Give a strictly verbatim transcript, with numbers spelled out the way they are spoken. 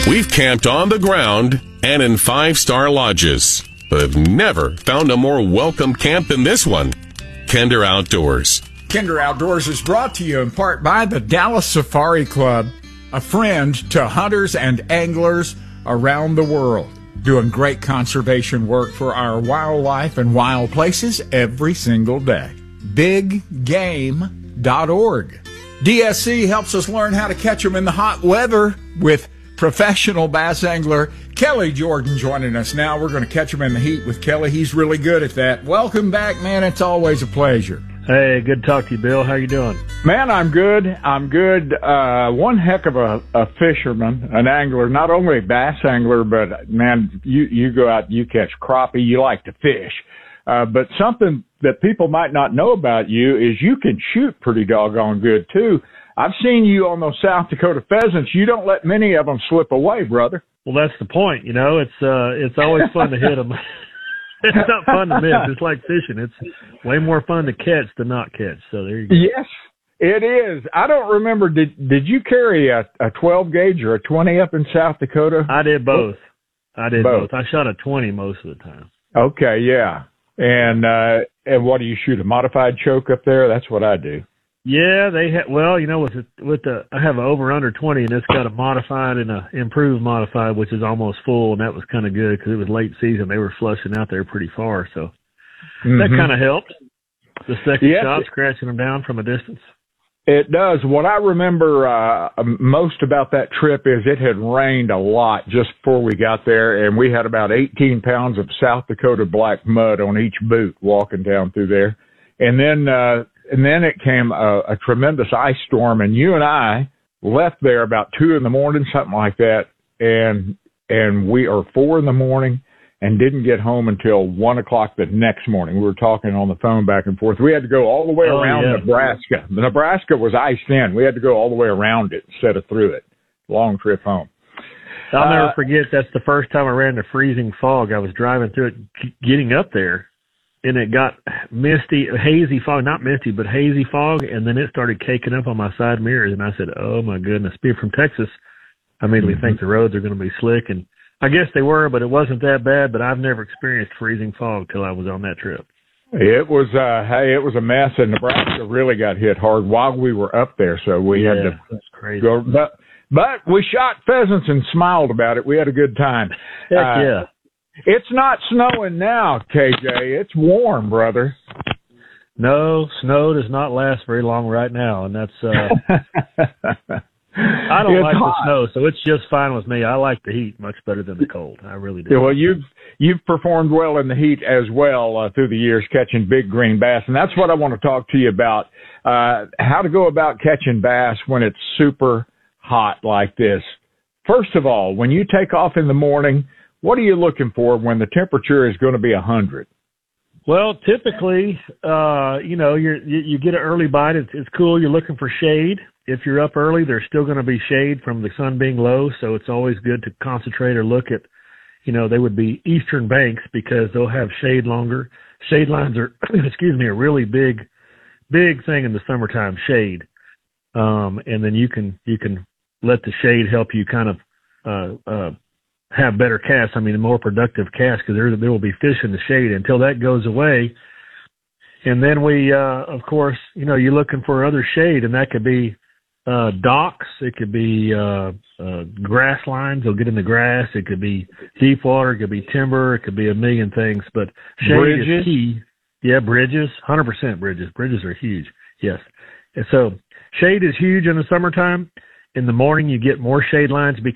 We've camped on the ground and in five-star lodges, but have never found a more welcome camp than this one. Kinder Outdoors. Kinder Outdoors is brought to you in part by the Dallas Safari Club, a friend to hunters and anglers around the world, doing great conservation work for our wildlife and wild places every single day. big game dot org. D S C helps us learn how to catch them in the hot weather with professional bass angler Kelly Jordan joining us now. We're going to catch them in the heat with Kelly. He's really good at that. Welcome back, man. It's always a pleasure. Hey, good to talk to you, Bill. How you doing? Man, I'm good. I'm good. Uh, one heck of a, a fisherman, an angler, not only a bass angler, but man, you, you go out, you catch crappie, you like to fish. Uh, but something that people might not know about you is you can shoot pretty doggone good too. I've seen you on those South Dakota pheasants. You don't let many of them slip away, brother. Well, that's the point. You know, it's, uh, it's always fun to hit them. It's not fun to miss. It's like fishing. It's way more fun to catch than not catch. So there you go. Yes, it is. I don't remember. Did did you carry a, a twelve gauge or a twenty up in South Dakota? I did both. I did both. both. I shot a twenty most of the time. Okay, yeah. And uh, and what do you shoot? A modified choke up there? That's what I do. Yeah, they ha- well, you know, with the, with the I have an over under twenty, and it's got a modified and a improved modified, which is almost full, and that was kind of good because it was late season. They were flushing out there pretty far, so mm-hmm. that kind of helped. The second yes, shot, it, scratching them down from a distance. It does. What I remember uh, most about that trip is it had rained a lot just before we got there, and we had about eighteen pounds of South Dakota black mud on each boot walking down through there, and then. Uh, And then it came a, a tremendous ice storm, and you and I left there about two in the morning, something like that, and and we are four in the morning and didn't get home until one o'clock the next morning. We were talking on the phone back and forth. We had to go all the way oh, around yeah. Nebraska. Nebraska was iced in. We had to go all the way around it instead of through it. Long trip home. I'll never uh, forget. That's the first time I ran into freezing fog. I was driving through it, getting up there. And it got misty, hazy fog, not misty, but hazy fog. And then it started caking up on my side mirrors. And I said, oh, my goodness. Being from Texas, I immediately mm-hmm. think the roads are going to be slick. And I guess they were, but it wasn't that bad. But I've never experienced freezing fog till I was on that trip. It was, uh, hey, it was a mess. And Nebraska really got hit hard while we were up there. So we yeah, had to that's crazy. go. But, but we shot pheasants and smiled about it. We had a good time. Heck uh, yeah. It's not snowing now, K J. It's warm, brother. No, snow does not last very long right now, and that's. Uh, I don't it's like hot. the snow, so it's just fine with me. I like the heat much better than the cold. I really do. Yeah, well, you've you've performed well in the heat as well uh, through the years, catching big green bass, and that's what I want to talk to you about. Uh, how to go about catching bass when it's super hot like this. First of all, when you take off in the morning, what are you looking for when the temperature is going to be one hundred? Well, typically, uh, you know, you're, you you get an early bite. It's, it's cool. You're looking for shade. If you're up early, there's still going to be shade from the sun being low, so it's always good to concentrate or look at, you know, they would be eastern banks because they'll have shade longer. Shade lines are, excuse me, a really big, big thing in the summertime, shade. Um, and then you can you can let the shade help you kind of uh, uh, have better casts. I mean, a more productive cast because there there will be fish in the shade until that goes away. And then we, uh, of course, you know, you're looking for other shade, and that could be uh, docks. It could be uh, uh, grass lines. They'll get in the grass. It could be deep water. It could be timber. It could be a million things. But shade bridges. is key. Yeah, bridges, one hundred percent bridges. Bridges are huge. Yes. And so shade is huge in the summertime. In the morning, you get more shade lines